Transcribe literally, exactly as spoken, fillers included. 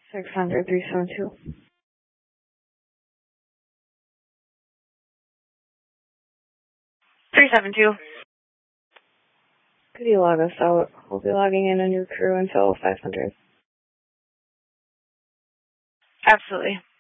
six hundred, three seven two. three seven two. Could you log us out? We'll be logging in a new crew until five hundred. Absolutely.